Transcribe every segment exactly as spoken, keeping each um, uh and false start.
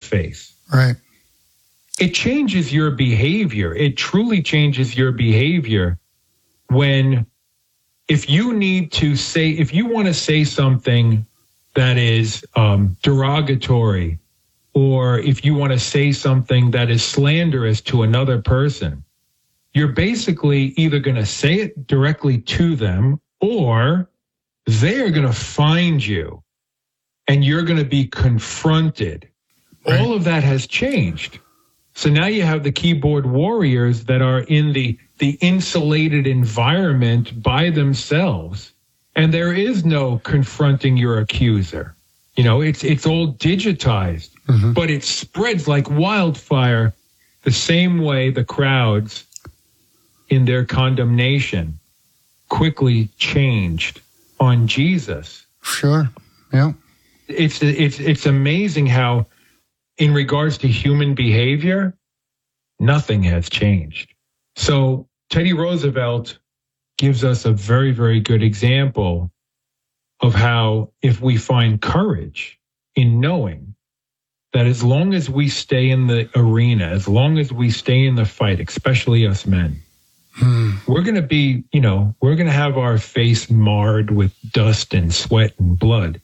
face. Right. It changes your behavior. It truly changes your behavior when, if you need to say, if you want to say something that is um, derogatory, or if you want to say something that is slanderous to another person, you're basically either going to say it directly to them, or they're going to find you and you're going to be confronted. Right. All of that has changed. So now you have the keyboard warriors that are in the, the insulated environment by themselves, and there is no confronting your accuser. You know, it's it's all digitized, mm-hmm. but it spreads like wildfire the same way the crowds in their condemnation quickly changed on Jesus. Sure. Yeah. It's it's it's amazing how, in regards to human behavior, nothing has changed. So Teddy Roosevelt gives us a very, very good example of how, if we find courage in knowing that as long as we stay in the arena, as long as we stay in the fight, especially us men, hmm. we're going to be, you know, we're going to have our face marred with dust and sweat and blood.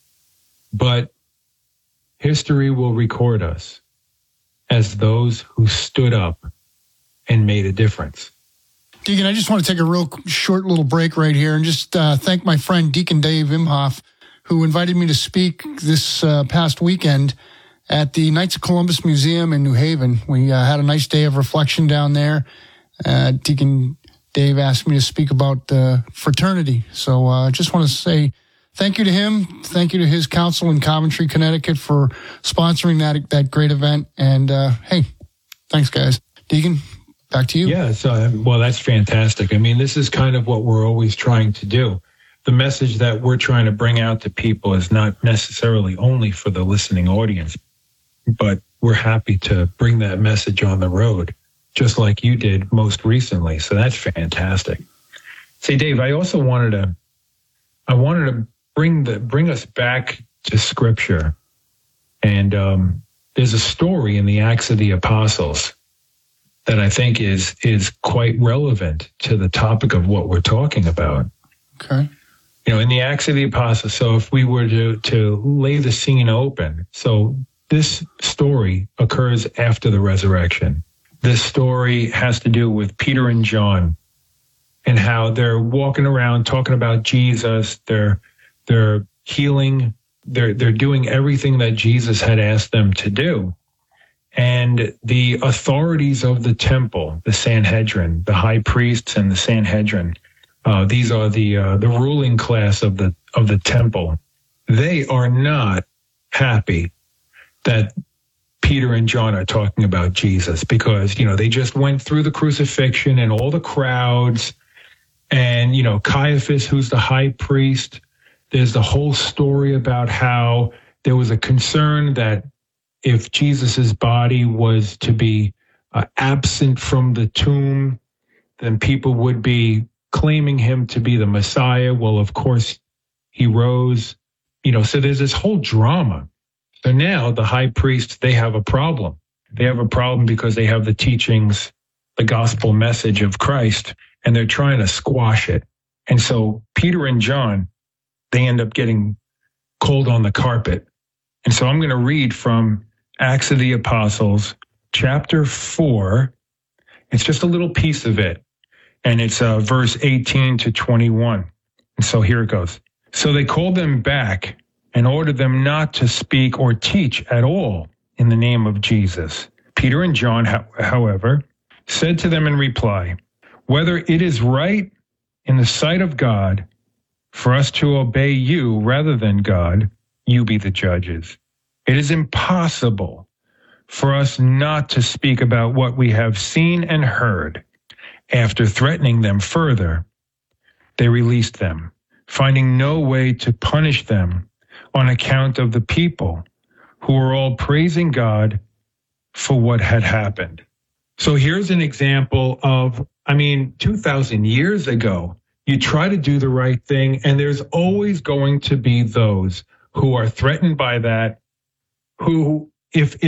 But history will record us as those who stood up and made a difference. Deacon, I just want to take a real short little break right here and just uh, thank my friend Deacon Dave Imhoff, who invited me to speak this uh, past weekend at the Knights of Columbus Museum in New Haven. We uh, had a nice day of reflection down there. Uh, Deacon Dave asked me to speak about uh, fraternity. So I uh, just want to say thank you to him. Thank you to his council in Coventry, Connecticut, for sponsoring that that great event. And uh, hey, thanks, guys. Deacon, back to you. Yeah, so, well, that's fantastic. I mean, this is kind of what we're always trying to do. The message that we're trying to bring out to people is not necessarily only for the listening audience, but we're happy to bring that message on the road, just like you did most recently. So that's fantastic. See, Dave, I also wanted to, I wanted to bring the bring us back to Scripture, and um, there's a story in the Acts of the Apostles that I think is is quite relevant to the topic of what we're talking about. Okay. You know, in the Acts of the Apostles, so if we were to, to lay the scene open, so this story occurs after the resurrection. This story has to do with Peter and John and how they're walking around talking about Jesus. They're they're healing. They're they're doing everything that Jesus had asked them to do. And the authorities of the temple, the Sanhedrin, the high priests and the Sanhedrin, uh, these are the uh, the ruling class of the of the temple. They are not happy that Peter and John are talking about Jesus, because, you know, they just went through the crucifixion and all the crowds, and, you know, Caiaphas, who's the high priest. There's the whole story about how there was a concern that if Jesus's body was to be uh, absent from the tomb, then people would be claiming him to be the Messiah. Well, of course, he rose, you know, so there's this whole drama. So now the high priests, they have a problem. They have a problem because they have the teachings, the gospel message of Christ, and they're trying to squash it. And so Peter and John, they end up getting cold on the carpet. And so I'm going to read from Acts of the Apostles, chapter four. It's just a little piece of it. And it's uh, verse eighteen to twenty-one. And so here it goes. So they called them back and ordered them not to speak or teach at all in the name of Jesus. Peter and John, however, said to them in reply, whether it is right in the sight of God for us to obey you rather than God, you be the judges. It is impossible for us not to speak about what we have seen and heard. After threatening them further, they released them, finding no way to punish them on account of the people who were all praising God for what had happened. So here's an example of, I mean, two thousand years ago, you try to do the right thing, and there's always going to be those who are threatened by that, who, if, if